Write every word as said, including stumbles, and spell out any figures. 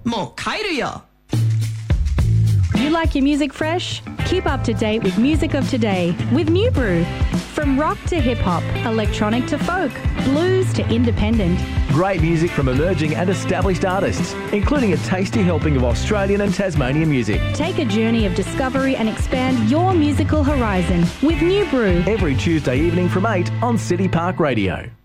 もう帰るよ。 You like your music fresh? Keep up to date with music of today with New Brew. From rock to hip-hop, electronic to folk, blues to independent. Great music from emerging and established artists, including a tasty helping of Australian and Tasmanian music. Take a journey of discovery and expand your musical horizon with New Brew. Every Tuesday evening from eight on City Park Radio.